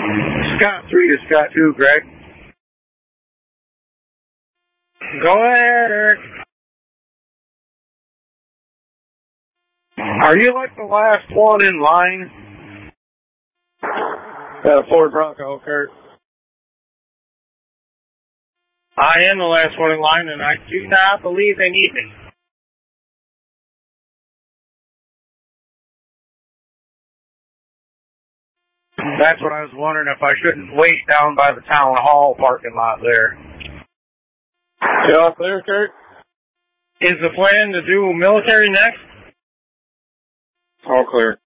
Scott 3 to Scott 2, Greg. Go ahead, Eric. Are you like the last one in line? Got a Ford Bronco, Kurt. I am the last one in line, and I do not believe they need me. That's what I was wondering, if I shouldn't wait down by the town hall parking lot there. You all clear, Kurt? Is the plan to do military next? All clear.